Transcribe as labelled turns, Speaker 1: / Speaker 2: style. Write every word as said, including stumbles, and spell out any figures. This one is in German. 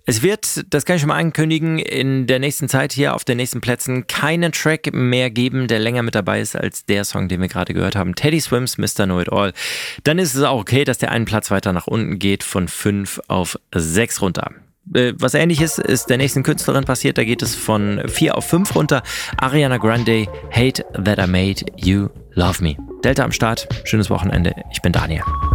Speaker 1: Es wird, das kann ich schon mal ankündigen, in der nächsten Zeit hier auf den nächsten Plätzen keinen Track mehr geben, der länger mit dabei ist als der Song, den wir gerade gehört haben. Teddy Swims, Mister Know It All. Dann ist es auch okay, dass der einen Platz weiter nach unten geht, von fünf auf sechs runter. Was Ähnliches ist der nächsten Künstlerin passiert, da geht es von vier auf fünf runter. Ariana Grande, Hate That I Made You Love Me. Delta am Start, schönes Wochenende, ich bin Daniel.